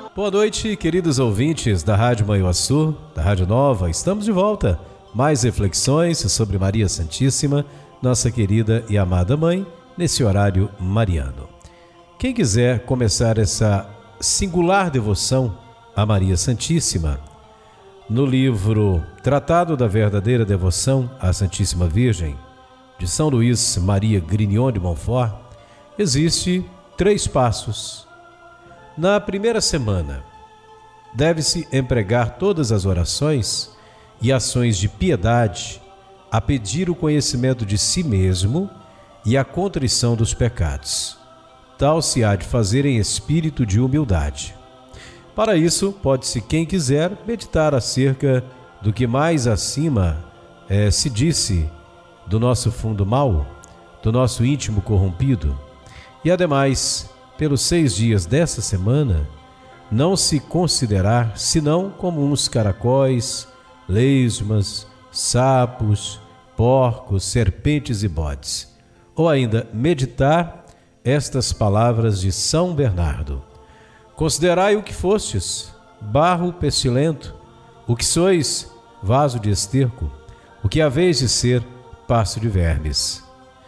Boa noite, queridos ouvintes da Rádio Manhuaçu, da Rádio Nova. Estamos de volta. Mais reflexões sobre Maria Santíssima, nossa querida e amada mãe, nesse horário mariano. Quem quiser começar essa singular devoção a Maria Santíssima, no livro Tratado da Verdadeira Devoção à Santíssima Virgem, de São Luís Maria Grignion de Montfort, existe 3 passos. Na primeira semana, deve-se empregar todas as orações e ações de piedade a pedir o conhecimento de si mesmo e a contrição dos pecados. Tal se há de fazer em espírito de humildade. Para isso, pode-se, quem quiser, meditar acerca do que mais acima se disse do nosso fundo mau, do nosso íntimo corrompido. E, ademais, pelos 6 dias dessa semana, não se considerar senão como uns caracóis, lesmas, sapos, porcos, serpentes e bodes. Ou ainda, meditar estas palavras de São Bernardo. Considerai o que fostes, barro pestilento, o que sois, vaso de esterco, o que haveis de ser, pasto de vermes.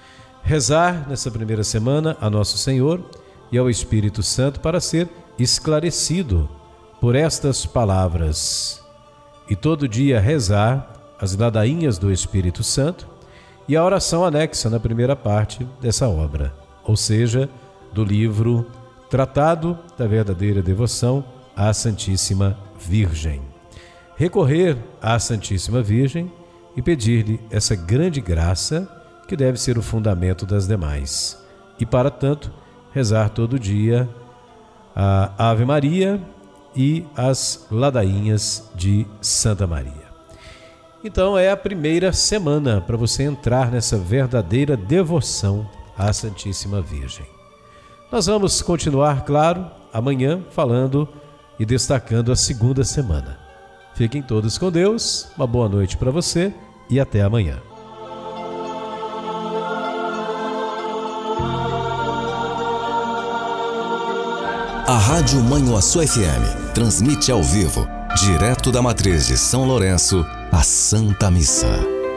Rezar nessa primeira semana a Nosso Senhor e ao Espírito Santo para ser esclarecido por estas palavras. E todo dia rezar as ladainhas do Espírito Santo e a oração anexa na primeira parte dessa obra, ou seja, do livro Tratado da Verdadeira Devoção à Santíssima Virgem. Recorrer à Santíssima Virgem e pedir-lhe essa grande graça que deve ser o fundamento das demais. E para tanto, rezar todo dia a Ave Maria e as ladainhas de Santa Maria. Então é a primeira semana para você entrar nessa verdadeira devoção à Santíssima Virgem. Nós vamos continuar, claro, amanhã falando e destacando a segunda semana. Fiquem todos com Deus, uma boa noite para você e até amanhã. A Rádio Manhuaçu FM transmite ao vivo, direto da matriz de São Lourenço, a Santa Missa.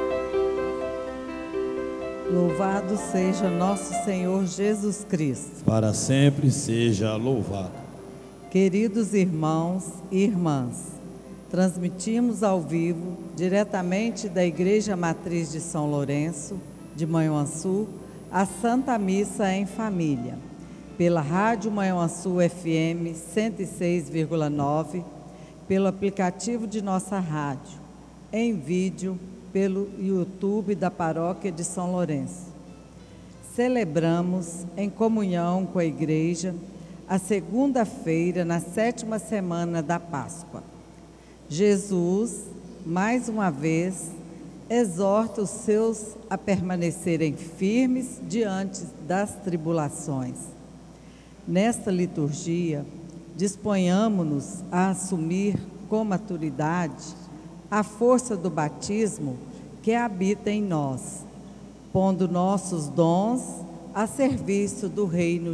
Louvado seja nosso Senhor Jesus Cristo. Para sempre seja louvado. Queridos irmãos e irmãs, transmitimos ao vivo, diretamente da Igreja Matriz de São Lourenço, de Manhuaçu, a Santa Missa em Família, pela Rádio Manhuaçu FM 106,9, pelo aplicativo de nossa rádio, em vídeo, pelo YouTube da Paróquia de São Lourenço. Celebramos, em comunhão com a Igreja, a segunda-feira na 7ª semana da Páscoa. Jesus, mais uma vez, exorta os seus a permanecerem firmes diante das tribulações. Nesta liturgia, disponhamos-nos a assumir com maturidade a força do batismo que habita em nós, pondo nossos dons a serviço do reino